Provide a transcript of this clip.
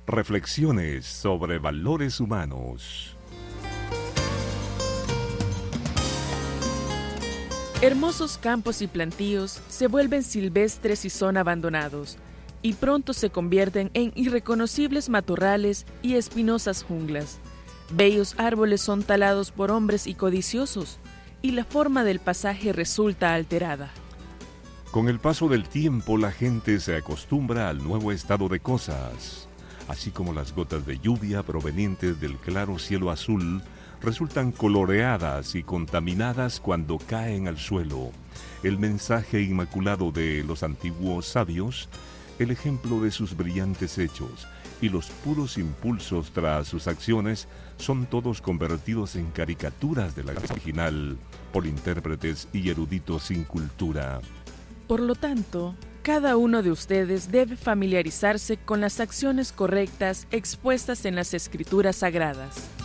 Reflexiones sobre valores humanos. Hermosos campos y plantíos se vuelven silvestres y son abandonados, y pronto se convierten en irreconocibles matorrales y espinosas junglas. Bellos árboles son talados por hombres y codiciosos, y la forma del pasaje resulta alterada. Con el paso del tiempo, la gente se acostumbra al nuevo estado de cosas, así como las gotas de lluvia provenientes del claro cielo azul resultan coloreadas y contaminadas cuando caen al suelo. El mensaje inmaculado de los antiguos sabios, el ejemplo de sus brillantes hechos y los puros impulsos tras sus acciones son todos convertidos en caricaturas de la original por intérpretes y eruditos sin cultura. Por lo tanto, cada uno de ustedes debe familiarizarse con las acciones correctas expuestas en las Escrituras Sagradas.